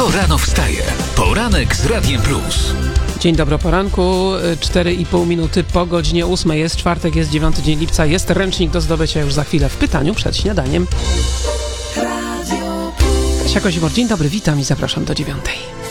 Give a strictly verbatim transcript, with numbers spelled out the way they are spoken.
Kto rano wstaje? Poranek z Radiem Plus. Dzień dobry, o poranku, cztery i pół minuty po godzinie ósmej. Jest czwartek, jest dziewiąty dzień lipca, jest ręcznik do zdobycia już za chwilę w pytaniu przed śniadaniem. Kasia Kozimor, dzień dobry, witam i zapraszam do dziewiątej.